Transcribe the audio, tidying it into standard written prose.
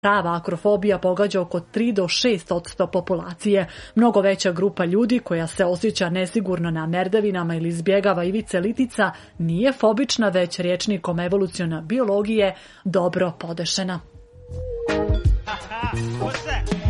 Prava akrofobija pogađa oko 3 do 6% populacije. Mnogo veća grupa ljudi koja se osjeća nesigurno na merdavinama ili izbjegava ivice litica nije fobična, već rječnikom evoluciona biologije dobro podešena. What's that?